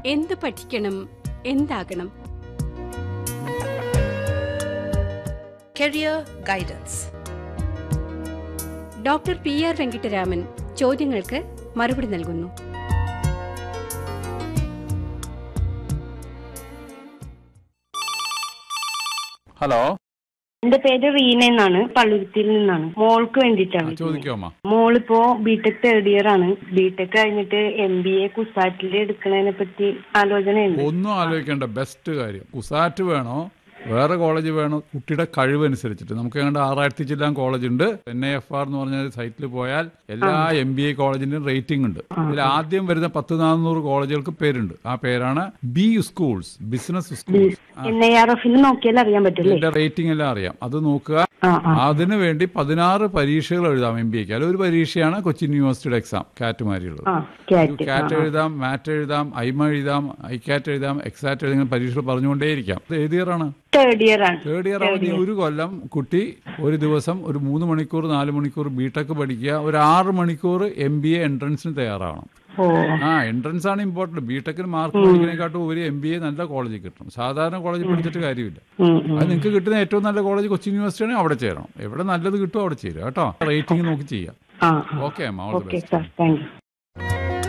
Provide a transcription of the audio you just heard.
എന്ത് പഠിക്കണം, എന്താകണം? Career guidance. Doctor PR Venkitaraman ചോദ്യങ്ങൾക്ക് മറുപടി നൽകുന്നു. ഹലോ, എന്റെ പേര് റീന എന്നാണ്, പള്ളുരുത്തിയിൽ നിന്നാണ്. മോൾക്ക് വേണ്ടിയിട്ടാണ്. ചോദിക്കാമോ? മോളിപ്പോ ബിടെക് തേർഡ് ഇയർ ആണ്. ബിടെക് കഴിഞ്ഞിട്ട് MBA കുസാറ്റിൽ എടുക്കുന്നതിനെ പറ്റി ആലോചനയുണ്ട്. ഒന്നും ആലോചിക്കേണ്ട, ബെസ്റ്റ് കാര്യം. കുസാറ്റ് വേണോ വേറെ കോളേജ് വേണോ, കുട്ടിയുടെ കഴിവനുസരിച്ചിട്ട്. നമുക്ക് ഏതാണ്ട് 6000 ചില്ലാൻ കോളേജ് ഉണ്ട്. NIFR എന്ന് പറഞ്ഞ സൈറ്റിൽ പോയാൽ എല്ലാ MBA കോളേജിന്റെയും റേറ്റിംഗ് ഉണ്ട്. ഇതിൽ ആദ്യം വരുന്ന 1000-400 കോളേജുകൾക്ക് പേരുണ്ട്. ആ പേരാണ് B schools, business schools. NIRF നോക്കിയാൽ അറിയാൻ പറ്റില്ലേ? റേറ്റിംഗ് എല്ലാം അറിയാം. അത് നോക്കുക. അതിനു വേണ്ടി 16 പരീക്ഷകൾ എഴുതാം MBAക്ക്. അതിൽ ഒരു പരീക്ഷയാണ് കൊച്ചിൻ യൂണിവേഴ്സിറ്റിയുടെ എക്സാം, കാറ്റുമാരിയുള്ളത്. കാറ്റ് എഴുതാം, മാറ്റ് എഴുതാം, ഐമ എഴുതാം, ഐക്കാറ്റ് എഴുതാം, എക്സാറ്റ് എഴുതാം. പരീക്ഷകൾ പറഞ്ഞുകൊണ്ടേയിരിക്കാം. ഏത് ഇയറാണ്? തേർഡ് ഇയർ ആണ്. തേർഡ് ഇയർ ആവുന്ന ഒരു കൊല്ലം കുട്ടി ഒരു ദിവസം ഒരു 3 മണിക്കൂർ 4 മണിക്കൂർ ബിടെക് പഠിക്കുക, ഒരു 6 മണിക്കൂർ MBA എൻട്രൻസിന് തയ്യാറാവണം. എൻട്രൻസ് ആണ് ഇമ്പോർട്ടന്റ്. ബിടെക്കിന് മാർക്ക് പഠിക്കുന്നതിനെക്കാട്ടും ഒരു MBA നല്ല കോളേജിൽ കിട്ടണം. സാധാരണ കോളേജിൽ പഠിച്ചിട്ട് കാര്യമില്ല. അത് നിങ്ങൾക്ക് കിട്ടുന്ന ഏറ്റവും നല്ല കോളേജ് കൊച്ചിൻ യൂണിവേഴ്സിറ്റി ആണെങ്കിൽ അവിടെ ചേരണം. എവിടെ നല്ലത് കിട്ടുമോ അവിടെ ചേരുക കേട്ടോ. റേറ്റിംഗ് നോക്കി ചെയ്യാം. ഓക്കെ അമ്മ, ഓൾ ദി ബെസ്റ്റ്.